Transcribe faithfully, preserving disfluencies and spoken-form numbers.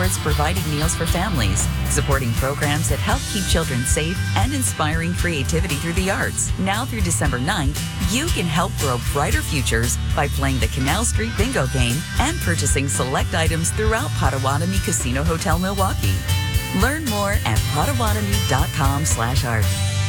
towards providing meals for families, supporting programs that help keep children safe, and inspiring creativity through the arts. Now through December ninth, you can help grow brighter futures by playing the Canal Street Bingo game and purchasing select items throughout Potawatomi Casino Hotel Milwaukee. Learn more at potawatomi dot com slash art.